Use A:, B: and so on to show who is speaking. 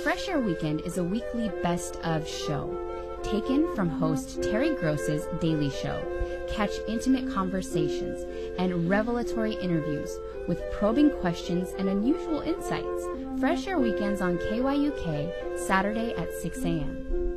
A: Fresh Air Weekend is a weekly best of show, taken from host Terry Gross's Daily Show. Catch intimate conversations and revelatory interviews with probing questions and unusual insights. Fresh Air Weekends on KYUK, Saturday at 6 a.m.